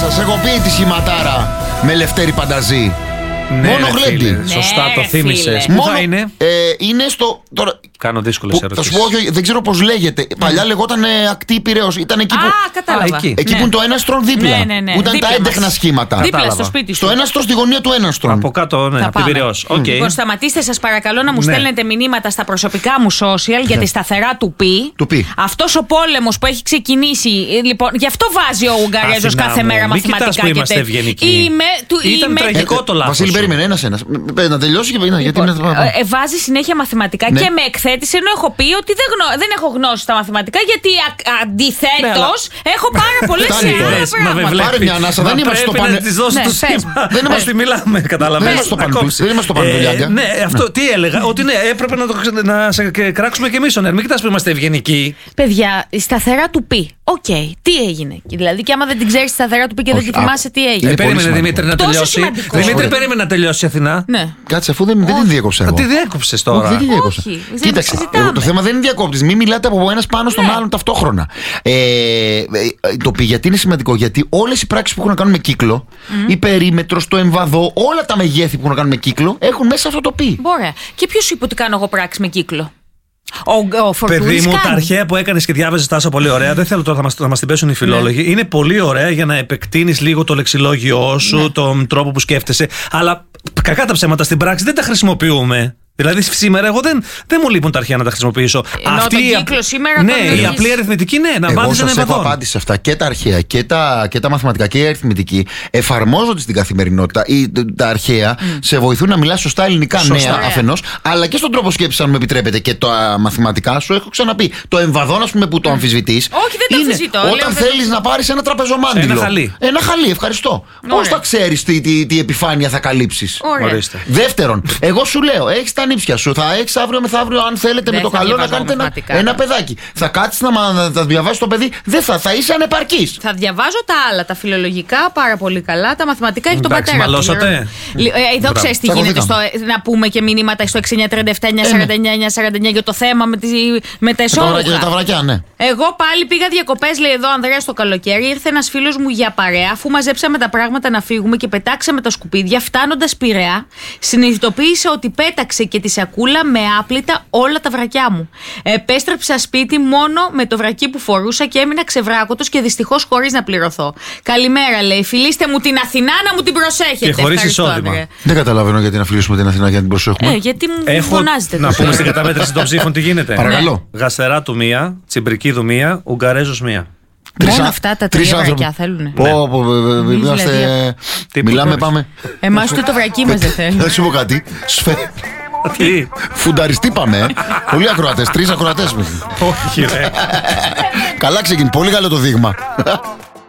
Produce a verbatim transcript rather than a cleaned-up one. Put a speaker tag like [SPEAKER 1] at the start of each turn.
[SPEAKER 1] σας έχω πει τη σχηματάρα με Λευτέρη Πανταζή.
[SPEAKER 2] Ναι,
[SPEAKER 1] μόνο γλέντι.
[SPEAKER 2] Ναι, σωστά το θύμισες. Πού
[SPEAKER 1] Μόνο,
[SPEAKER 2] θα είναι?
[SPEAKER 1] Ε, είναι στο. Τώρα,
[SPEAKER 2] κάνω δύσκολες ερωτήσεις.
[SPEAKER 1] Θα σου πω, όχι, δεν ξέρω πώς λέγεται. Mm. Παλιά λεγόταν ε, ακτή Πειραιώς. Ήταν εκεί που.
[SPEAKER 3] Α, κατάλαβα.
[SPEAKER 2] Α, εκεί
[SPEAKER 1] εκεί
[SPEAKER 3] ναι.
[SPEAKER 1] που είναι το έναστρον δίπλα.
[SPEAKER 3] Ναι, ναι, ναι.
[SPEAKER 1] Που ήταν
[SPEAKER 3] δίπλα
[SPEAKER 1] τα έντεχνα
[SPEAKER 3] μας.
[SPEAKER 1] σχήματα.
[SPEAKER 3] Δίπλα
[SPEAKER 2] Κατάλαβα.
[SPEAKER 3] στο σπίτι σου.
[SPEAKER 1] Στο έναστρο, στη γωνία του έναστρον.
[SPEAKER 2] Από κάτω, ναι, από την Πειραιώς. Okay.
[SPEAKER 3] Λοιπόν, σταματήστε σας παρακαλώ να μου
[SPEAKER 2] Ναι.
[SPEAKER 3] στέλνετε μηνύματα στα προσωπικά μου social για τη σταθερά του πι.
[SPEAKER 1] Του πι.
[SPEAKER 3] Αυτός ο πόλεμος που έχει ξεκινήσει. Λοιπόν, γι' αυτό βάζει ο Ουγγαρέζος
[SPEAKER 2] Αθηνά
[SPEAKER 3] κάθε
[SPEAKER 2] μου,
[SPEAKER 3] μέρα
[SPEAKER 2] μην
[SPEAKER 3] μαθηματικά
[SPEAKER 2] κοιτάς που
[SPEAKER 3] και
[SPEAKER 2] είμαστε
[SPEAKER 3] τέτοια.
[SPEAKER 2] ευγενικοί.
[SPEAKER 3] Είμαι, του,
[SPEAKER 2] Ήταν
[SPEAKER 3] είμαι,
[SPEAKER 2] τραγικό το λάθος.
[SPEAKER 1] Βασίλη,
[SPEAKER 2] σου.
[SPEAKER 1] περίμενε ένας-ένας. Να τελειώσει και να, γιατί
[SPEAKER 3] Λοιπόν,
[SPEAKER 1] είναι.
[SPEAKER 3] ε, βάζει συνέχεια μαθηματικά
[SPEAKER 1] Ναι.
[SPEAKER 3] και με εκθέτησε ενώ έχω πει ότι δεν, γνω, δεν έχω γνώση στα μαθηματικά γιατί αντιθέτως
[SPEAKER 2] Ναι,
[SPEAKER 3] έχω πάρα πολλές
[SPEAKER 1] Φτάνει τώρα.
[SPEAKER 3] άλλα
[SPEAKER 2] Λες, μα με
[SPEAKER 3] πράγματα.
[SPEAKER 2] βλέπεις.
[SPEAKER 1] Πάρε μια ανάσα, δεν
[SPEAKER 2] Μα
[SPEAKER 1] είμαστε στο
[SPEAKER 2] πρέπει
[SPEAKER 1] πανε-
[SPEAKER 2] να της δώσεις
[SPEAKER 3] Ναι,
[SPEAKER 2] το
[SPEAKER 3] πες.
[SPEAKER 2] σήμα.
[SPEAKER 1] Δεν είμαστε-
[SPEAKER 2] Ότι μιλάμε, καταλαβαίνεις.
[SPEAKER 1] Δεν είμαστε στο
[SPEAKER 2] Να
[SPEAKER 1] πανε-
[SPEAKER 2] κόψεις.
[SPEAKER 1] δεν είμαστε στο Πανετολιάγκα.
[SPEAKER 2] Ε, Ναι, αυτό τι έλεγα. Ότι ναι, έπρεπε να, το, ξε- να σε κράξουμε και εμείς. Μην κοιτάς που είμαστε ευγενικοί.
[SPEAKER 3] Παιδιά, η σταθερά του πι. Οκ, τι έγινε. Δηλαδή, και άμα δεν την ξέρει τη σταθερά του πι και δεν
[SPEAKER 1] Όχι,
[SPEAKER 3] τη θυμάσαι, τι
[SPEAKER 1] είναι
[SPEAKER 3] έγινε.
[SPEAKER 2] Ε,
[SPEAKER 1] πολύ
[SPEAKER 2] περίμενε
[SPEAKER 1] σημαντικό.
[SPEAKER 2] Δημήτρη να
[SPEAKER 3] Τόσο
[SPEAKER 2] τελειώσει.
[SPEAKER 3] σημαντικό.
[SPEAKER 2] Δημήτρη,
[SPEAKER 1] Ωραία.
[SPEAKER 2] περίμενε να τελειώσει η Αθηνά.
[SPEAKER 3] Ναι.
[SPEAKER 1] Κάτσε, αφού δεν, δεν την διέκοψα εγώ.
[SPEAKER 2] Τι διέκοψες
[SPEAKER 1] Όχι,
[SPEAKER 2] τώρα.
[SPEAKER 1] δεν την διέκοψα.
[SPEAKER 3] Όχι, δεν
[SPEAKER 1] Κοίταξε,
[SPEAKER 3] συζητάμε.
[SPEAKER 1] εγώ, το θέμα δεν είναι διακόπτης. Μην μιλάτε από ένας πάνω στον
[SPEAKER 3] Ναι.
[SPEAKER 1] άλλον ταυτόχρονα. Ε, ε, το πι γιατί είναι σημαντικό? Γιατί όλες οι πράξεις που έχουν να κάνουν με κύκλο, η περίμετρος, το εμβαδό, όλα τα μεγέθη που έχουν να κάνουν με κύκλο έχουν μέσα αυτό το πι.
[SPEAKER 3] Ωραία. Και ποιο είπε ότι κάνω εγώ πράξη με κύκλο? Ο, ο Φορτούνης
[SPEAKER 2] Παιδί μου,
[SPEAKER 3] κάνει.
[SPEAKER 2] τα αρχαία που έκανες και διάβαζες τάσο πολύ ωραία. Δεν θέλω τώρα να μας, να μας την πέσουν οι φιλόλογοι. Είναι πολύ ωραία για να επεκτείνεις λίγο το λεξιλόγιό σου,
[SPEAKER 3] Ναι.
[SPEAKER 2] τον τρόπο που σκέφτεσαι. Αλλά κακά τα ψέματα στην πράξη δεν τα χρησιμοποιούμε. Δηλαδή σήμερα εγώ δεν, δεν μου λείπουν τα αρχαία να τα χρησιμοποιήσω.
[SPEAKER 3] Ενώ τον
[SPEAKER 2] η
[SPEAKER 3] κύκλο
[SPEAKER 2] απ-
[SPEAKER 3] σήμερα
[SPEAKER 2] Ναι,
[SPEAKER 3] τον
[SPEAKER 2] η
[SPEAKER 3] έχεις.
[SPEAKER 2] απλή αριθμητική, ναι, να
[SPEAKER 1] Εγώ
[SPEAKER 2] βάζεις ένα
[SPEAKER 1] σας έχω
[SPEAKER 2] εμβαδόν.
[SPEAKER 1] απάντηση σε αυτά, και τα αρχαία και τα, και τα μαθηματικά και η αριθμητική εφαρμόζονται στην καθημερινότητα. Ή, τα αρχαία σε βοηθούν να μιλάς σωστά ελληνικά,
[SPEAKER 2] Σωστά.
[SPEAKER 1] νέα αφενός, αλλά και στον τρόπο σκέψης, αν μου επιτρέπετε. Και τα μαθηματικά σου έχω ξαναπεί. Το εμβαδόν, ας πούμε, που το αμφισβητείς.
[SPEAKER 3] Όχι, δεν το
[SPEAKER 1] είναι
[SPEAKER 3] αμφισβητώ,
[SPEAKER 1] Όταν
[SPEAKER 3] λέω, δεν
[SPEAKER 1] θέλεις
[SPEAKER 3] το-
[SPEAKER 1] να πάρεις ένα τραπεζομάντιλο.
[SPEAKER 2] Ένα χαλί.
[SPEAKER 1] Ένα χαλί, ευχαριστώ. Πώς θα ξέρεις τι, τι, τι επιφάνεια θα καλύψεις?
[SPEAKER 3] Ωραία.
[SPEAKER 2] Ορίστε.
[SPEAKER 1] Δεύτερον, εγώ σου λέω, έχεις τα νύψια σου. Θα έχεις αύριο μεθαύριο, αν θέλετε,
[SPEAKER 3] Δεν
[SPEAKER 1] με το
[SPEAKER 3] θα
[SPEAKER 1] καλό να
[SPEAKER 3] διαβάζω
[SPEAKER 1] κάνετε ένα,
[SPEAKER 3] μαθηματικά.
[SPEAKER 1] ένα παιδάκι. Θα κάτσεις να, μα- να τα διαβάσεις το παιδί, δεν θα, θα είσαι ανεπαρκής.
[SPEAKER 3] Θα διαβάζω τα άλλα, τα φιλολογικά πάρα πολύ καλά. Τα μαθηματικά έχει τον
[SPEAKER 2] Εντάξει,
[SPEAKER 3] πατέρα. του.
[SPEAKER 2] μαλώσατε.
[SPEAKER 3] Λι- ε, Εδώ
[SPEAKER 2] Μπράβο.
[SPEAKER 3] ξέρει τι
[SPEAKER 1] Τσακωθήκαμε.
[SPEAKER 3] γίνεται. Στο, να πούμε και μηνύματα στο έξι εννιά τρία επτά εννιά σαράντα εννιά εννιά σαράντα εννιά για το θέμα με, τη, με τα
[SPEAKER 1] Με τα, βρα-
[SPEAKER 3] εσώρουχα.
[SPEAKER 1] τα βρακιά, ναι.
[SPEAKER 3] Εγώ πάλι πήγα διακοπές, λέει εδώ ο Ανδρέας, το καλοκαίρι. Ήρθε ένας φίλος μου για παρέα. Αφού μαζέψαμε τα πράγματα να φύγουμε και πετάξαμε τα σκουπίδια, φτάνοντας Πειραιά, συνειδητοποίησε ότι πέταξε και τη σακούλα με άπλυτα όλα τα βρακιά μου. Επέστρεψα σπίτι μόνο με το βρακί που φορούσα και έμεινα ξεβράκωτος και δυστυχώς χωρίς να πληρωθώ. Καλημέρα, λέει. Φιλήστε μου την Αθηνά να μου την προσέχετε.
[SPEAKER 2] Και χωρίς
[SPEAKER 3] Ευχαριστώ,
[SPEAKER 2] εισόδημα.
[SPEAKER 3] Ανδρέα.
[SPEAKER 1] Δεν καταλαβαίνω γιατί να φιλήσουμε την Αθηνά για να την προσέχουμε.
[SPEAKER 3] Ε, γιατί μου
[SPEAKER 2] Έχω
[SPEAKER 3] φωνάζετε
[SPEAKER 2] να
[SPEAKER 3] τόσο.
[SPEAKER 2] πούμε στην καταμέτρηση των ψήφων τι γίνεται.
[SPEAKER 1] Παρακαλώ.
[SPEAKER 2] Γαστερά του μία, Τσιμπρική του μία, Ουγγαρέζος μία.
[SPEAKER 1] Τρεις
[SPEAKER 3] Μόνο
[SPEAKER 1] α-
[SPEAKER 3] αυτά τα
[SPEAKER 1] τρεις
[SPEAKER 3] τρία
[SPEAKER 1] άνθρωποι.
[SPEAKER 3] βρακιά θέλουνε.
[SPEAKER 1] Πω, πω, ε, ε,
[SPEAKER 3] Εμείς
[SPEAKER 1] είμαστε.
[SPEAKER 3] δηλαδή-
[SPEAKER 2] Τι
[SPEAKER 1] Μιλάμε,
[SPEAKER 2] που
[SPEAKER 1] πάμε.
[SPEAKER 3] Εμάς ούτε το βρακί μας δεν θέλει.
[SPEAKER 1] Θα σου πω κάτι. Σφε-
[SPEAKER 2] Τι.
[SPEAKER 1] Φουνταριστή πάμε. ε. Πολλοί ακροατές, τρεις ακροατές.
[SPEAKER 2] Όχι, ρε.
[SPEAKER 1] Καλά ξεκινήσει. Πολύ καλό το δείγμα.